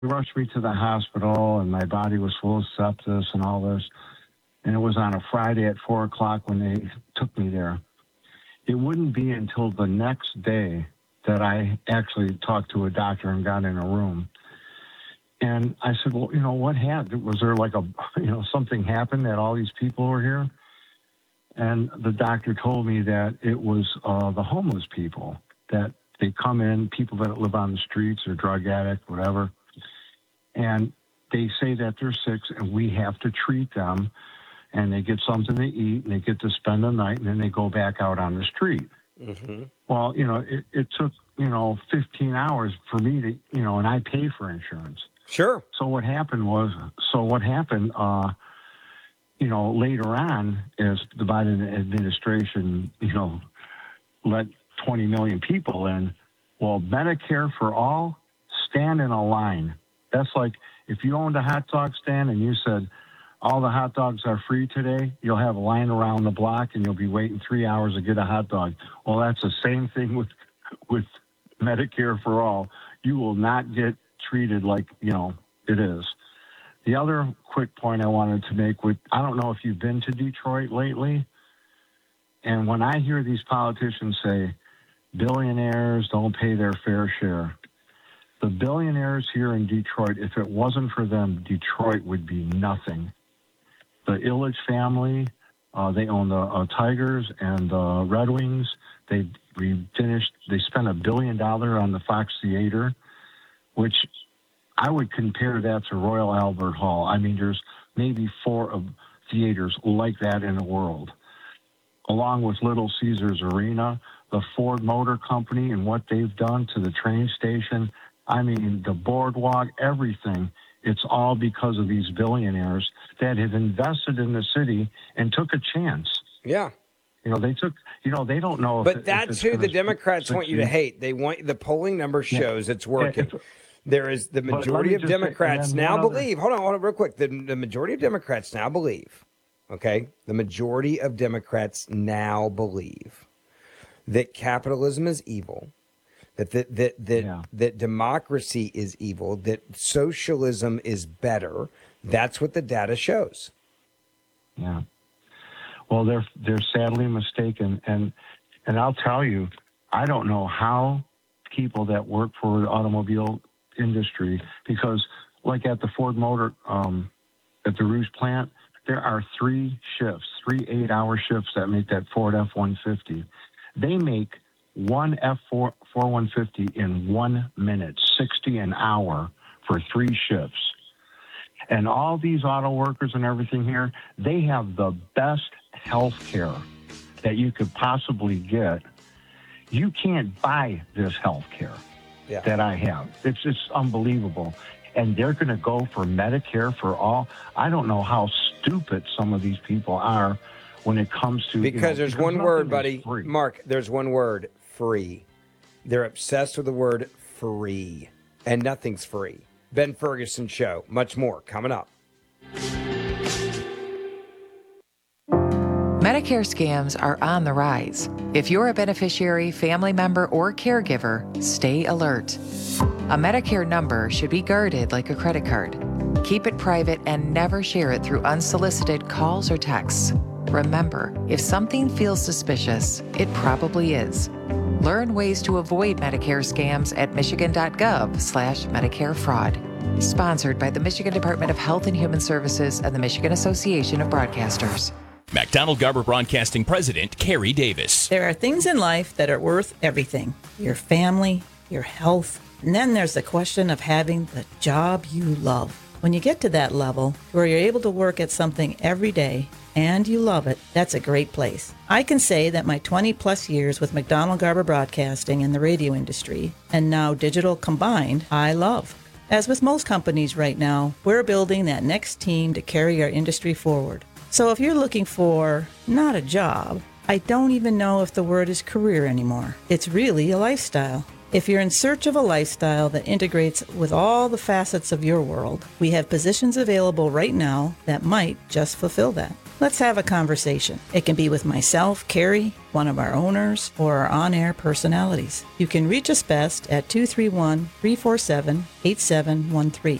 rushed me to the hospital, and my body was full of sepsis and all this. And it was on a Friday at 4 o'clock when they took me there. It wouldn't be until the next day that I actually talked to a doctor and got in a room. And I said, well, what happened? Was there like something happened that all these people were here? And the doctor told me that it was the homeless people, that they come in, people that live on the streets or drug addict, whatever. And they say that they're sick and we have to treat them, and they get something to eat and they get to spend the night, and then they go back out on the street. Mm-hmm. Well, it took, 15 hours for me to, and I pay for insurance. Sure. So what happened, later on, is the Biden administration, let 20 million people in. Well, Medicare for all, stand in a line. That's like if you owned a hot dog stand and you said, all the hot dogs are free today, you'll have a line around the block and you'll be waiting 3 hours to get a hot dog. Well, that's the same thing with Medicare for all. You will not get treated like, it is. The other quick point I wanted to make, I don't know if you've been to Detroit lately, and when I hear these politicians say billionaires don't pay their fair share, the billionaires here in Detroit, if it wasn't for them, Detroit would be nothing. The Ilitch family, they own the Tigers and the Red Wings. They spent $1 billion on the Fox Theater, which I would compare that to Royal Albert Hall. I mean, there's maybe 4 of theaters like that in the world. Along with Little Caesars Arena, the Ford Motor Company and what they've done to the train station. I mean, the boardwalk, everything. It's all because of these billionaires that have invested in the city and took a chance. Yeah. They took, they don't know. But that's who the Democrats want you to hate. They want, the polling number shows it's working. There is the majority of Democrats now believe, hold on real quick. The majority of Democrats now believe, okay? The majority of Democrats now believe that capitalism is evil, that democracy is evil, that socialism is better. That's what the data shows. Yeah. Well, they're sadly mistaken, and I'll tell you, I don't know how people that work for the automobile industry, because like at the Ford Motor, at the Rouge plant, there are 3 shifts, 3 8-hour shifts that make that Ford F-150. They make one F-150 in 1 minute, 60 an hour for 3 shifts. And all these auto workers and everything here, they have the best health care that you could possibly get. You can't buy this health care that I have. It's just unbelievable. And they're going to go for Medicare for all. I don't know how stupid some of these people are when it comes to... Because there's one word, buddy. Mark, there's one word, free. They're obsessed with the word free. And nothing's free. Ben Ferguson Show. Much more coming up. Medicare scams are on the rise. If you're a beneficiary, family member, or caregiver, stay alert. A Medicare number should be guarded like a credit card. Keep it private and never share it through unsolicited calls or texts. Remember, if something feels suspicious, it probably is. Learn ways to avoid Medicare scams at michigan.gov/Medicare fraud. Sponsored by the Michigan Department of Health and Human Services and the Michigan Association of Broadcasters. McDonald Garber Broadcasting President Carrie Davis. There are things in life that are worth everything. Your family, your health, and then there's the question of having the job you love. When you get to that level where you're able to work at something every day and you love it, that's a great place. I can say that my 20 plus years with McDonald Garber Broadcasting and the radio industry, and now digital combined, I love. As with most companies right now, we're building that next team to carry our industry forward. So if you're looking for not a job, I don't even know if the word is career anymore. It's really a lifestyle. If you're in search of a lifestyle that integrates with all the facets of your world, we have positions available right now that might just fulfill that. Let's have a conversation. It can be with myself, Carrie, one of our owners, or our on-air personalities. You can reach us best at 231-347-8713.